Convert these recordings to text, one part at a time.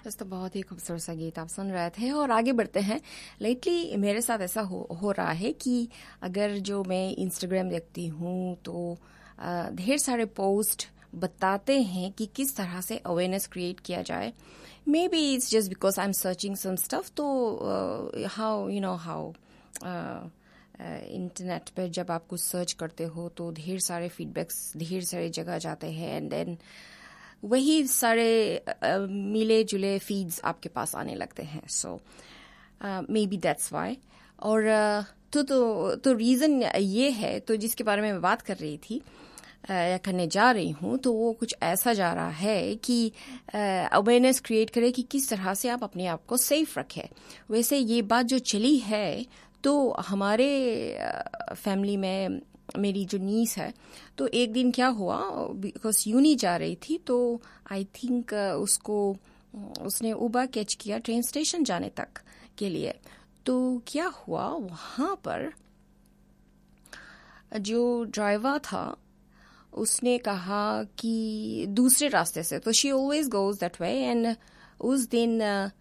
बस तो बहुत ही खूबसूरत सा गीत आप सुन रहे थे और आगे बढ़ते हैं। लेटली मेरे साथ ऐसा हो रहा है कि अगर जो मैं इंस्टाग्राम देखती हूँ तो ढेर सारे पोस्ट बताते हैं कि किस तरह से अवेयरनेस क्रिएट किया जाए। May be it's just because I am searching some stuff, तो हाउ इंटरनेट पे जब आप कुछ सर्च करते हो तो ढेर सारे फीडबैक्स ढेर सारे जगह जाते हैं एंड देन वही सारे मिले जुले फीड्स आपके पास आने लगते हैं। सो मे बी दैट्स वाई। और तो रीज़न ये है, तो जिसके बारे में मैं बात कर रही थी या करने जा रही हूँ, तो वो कुछ ऐसा जा रहा है कि अवेयरनेस क्रिएट करे कि किस तरह से आप अपने आप को सेफ रखें। वैसे ये बात जो चली है तो हमारे फैमिली में मेरी जो नीस है, तो एक दिन क्या हुआ, बिकॉज यूनी जा रही थी तो आई थिंक उसने उबर कैच किया ट्रेन स्टेशन जाने तक के लिए। तो क्या हुआ, वहाँ पर जो ड्राइवर था उसने कहा कि दूसरे रास्ते से, तो she always goes that way, and उस दिन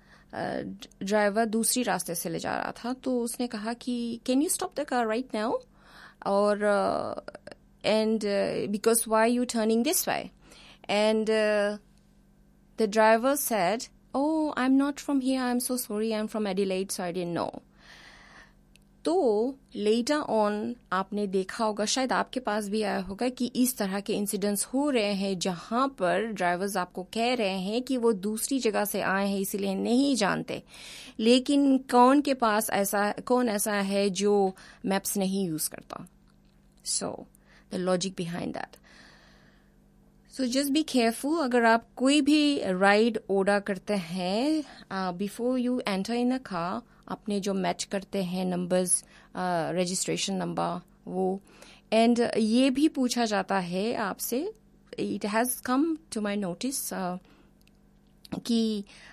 ड्राइवर दूसरी रास्ते से ले जा रहा था। तो उसने कहा कि can you stop the car right now, और and because why are you turning this way? And the driver said, oh, I'm not from here, I'm so sorry, I'm from Adelaide, so I didn't know. तो later on आपने देखा होगा, शायद आपके पास भी आया होगा, कि इस तरह के इंसिडेंट्स हो रहे हैं जहां पर ड्राइवर्स आपको कह रहे हैं कि वो दूसरी जगह से आए हैं इसलिए नहीं जानते, लेकिन कौन ऐसा है जो मैप्स नहीं यूज करता। So the logic behind that. So just be careful. अगर आप कोई भी राइड ऑर्डर करते हैं, before you enter in a car, अपने जो मैच करते हैं नंबर्स, रजिस्ट्रेशन नंबर, वो, एंड ये भी पूछा जाता है आपसे, it has come to my notice कि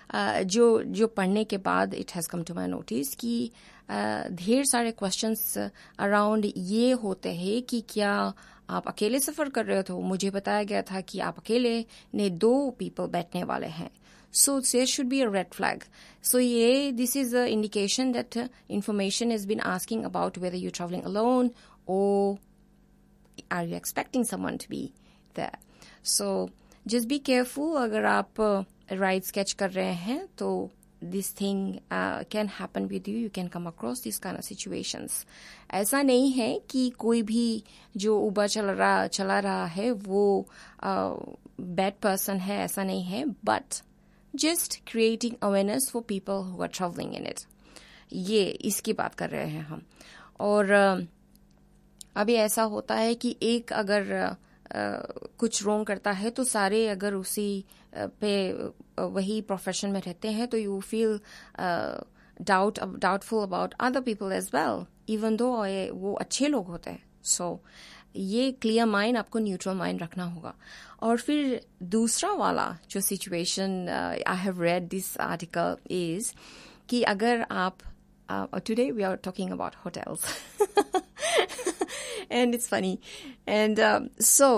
जो पढ़ने के बाद it has come to my notice कि ढेर सारे क्वेश्चंस अराउंड ये होते हैं कि क्या आप अकेले सफर कर रहे हो। तो मुझे बताया गया था कि आप अकेले ने 2 पीपल बैठने वाले हैं, so there should be a red flag. So this is an indication that information has been asking about whether you're traveling alone or are you expecting someone to be there. So just be careful. अगर आप ride sketch कर रहे हैं तो this thing can happen with you. You can come across these kind of situations. ऐसा नहीं है कि कोई भी जो उबर चला रहा है वो bad person है, ऐसा नहीं है, but just creating awareness for people who are traveling in it. ये इसकी बात कर रहे हैं हम। और अभी ऐसा होता है कि एक अगर कुछ रोंग करता है तो सारे अगर उसी पे वही प्रोफेशन में रहते हैं तो you feel doubtful about other people as well, even though वो अच्छे लोग होते हैं। सो ये क्लियर माइंड, आपको न्यूट्रल माइंड रखना होगा। और फिर दूसरा वाला जो situation I have read this article is कि अगर आप today we are talking about hotels and it's funny and so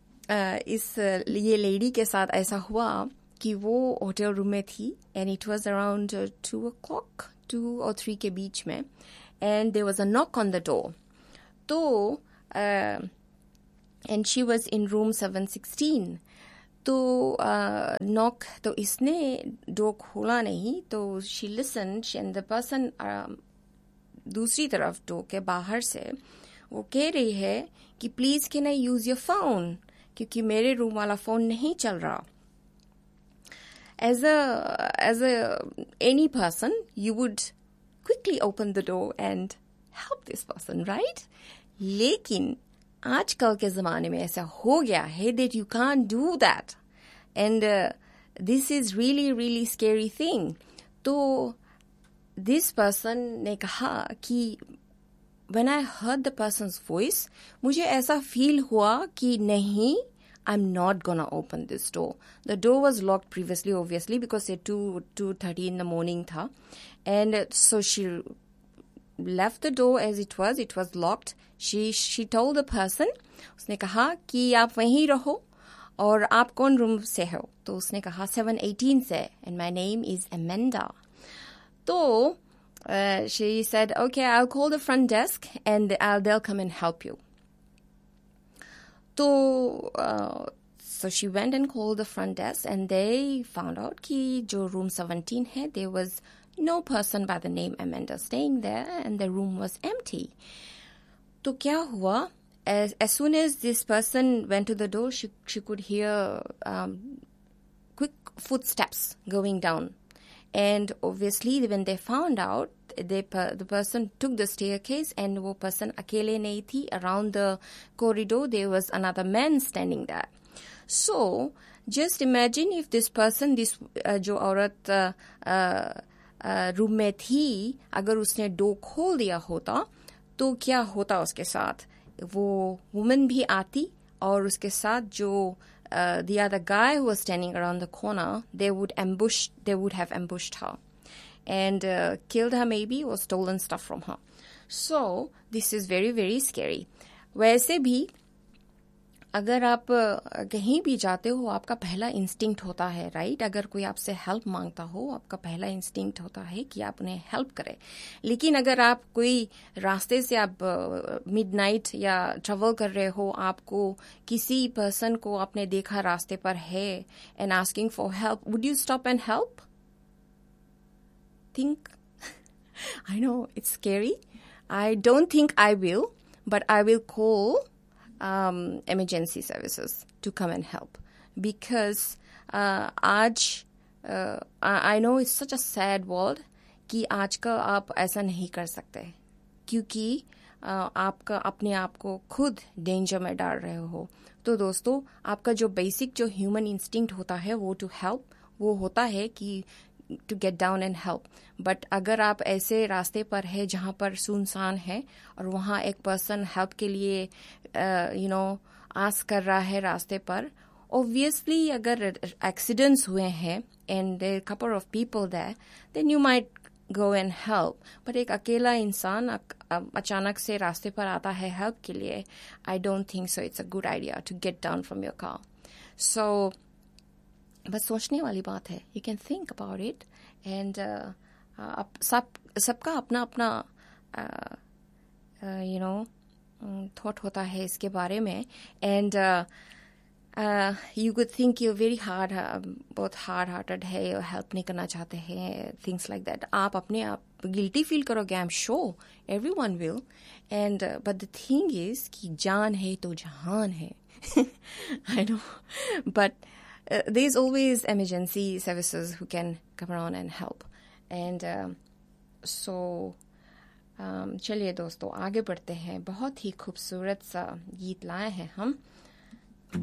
ये लेडी के साथ ऐसा हुआ कि वो होटल रूम में थी and it was around 2 o'clock 2 or 3 के बीच में, and there was a knock on the door. तो and she was in room 716. तो नॉक, तो इसने डोर खोला नहीं, तो she listened and the person दूसरी तरफ डोर के बाहर से वो कह रही है कि please can I use your phone, क्योंकि मेरे रूम वाला फोन नहीं चल रहा। As a any person, you would quickly open the door and help this person, right? लेकिन आजकल के जमाने में ऐसा हो गया है that you can't do that, and this is really scary thing. तो this person ने कहा कि when I heard the person's voice, मुझे ऐसा फील हुआ कि नहीं, I'm not gonna open this door. The door was locked previously, obviously, because it 2:30 in the morning था, and so she left the door as it was locked. She told the person, उसने कहा कि आप वहीं रहो और आप कौन रूम से हो? तो उसने कहा 718 से, and my name is Amanda. तो she said, okay, I'll call the front desk and they'll come and help you. So she went and called the front desk and they found out कि जो room 17 है, there was no person by the name Amanda staying there and the room was empty. तो क्या हुआ? As soon as this person went to the door, she could hear quick footsteps going down. And obviously, when they found out, the person took the staircase and वो person अकेले नहीं थी. Around the corridor, there was another man standing there. So, just imagine if this person, जो औरत room में थी, अगर उसने डोर खोल दिया होता, तो क्या होता उसके साथ? वो वुमन भी आती और उसके साथ जो the other guy who was standing around the corner, they would have ambushed her and killed her maybe or stolen stuff from her. So this is very, very scary. वैसे भी अगर आप कहीं भी जाते हो, आपका पहला इंस्टिंक्ट होता है, राइट? अगर कोई आपसे हेल्प मांगता हो, आपका पहला इंस्टिंक्ट होता है कि आप उन्हें हेल्प करें. लेकिन अगर आप कोई रास्ते से आप मिडनाइट या ट्रेवल कर रहे हो, आपको किसी पर्सन को आपने देखा रास्ते पर है and asking for help, would you stop and help? Think. I know it's scary. I don't think I will, but I will call emergency services to come and help because आज I know it's such a sad world कि आज का आप ऐसा नहीं कर सकते क्योंकि आपका अपने आप को खुद डेंजर में डाल रहे हो. तो दोस्तों, आपका जो बेसिक जो ह्यूमन इंस्टिंक्ट होता है वो टू हेल्प, वो होता है कि to get down and help. But अगर आप ऐसे रास्ते पर है जहाँ पर सुनसान है और वहाँ एक पर्सन हेल्प के लिए आस्क कर रहा है रास्ते पर, ऑब्वियसली अगर एक्सीडेंट्स हुए हैं and there are couple of people there, then you might go and help. But एक अकेला इंसान अचानक से रास्ते पर आता है हेल्प के लिए, I don't think so it's a good idea to get down from your car. सो बस सोचने वाली बात है. You can think about it and सबका अपना अपना थॉट होता है इसके बारे में. And you could think you very बहुत हार्ड हार्टेड है, हेल्प नहीं करना चाहते हैं, थिंग्स लाइक दैट. आप अपने आप गिल्टी फील करोगे, I am sure everyone will. And but the thing is कि जान है तो जहान है. I know, but there's always emergency services who can come around and help. And चलिए दोस्तों, आगे बढ़ते हैं. बहुत ही खूबसूरत सा गीत लाए हैं हम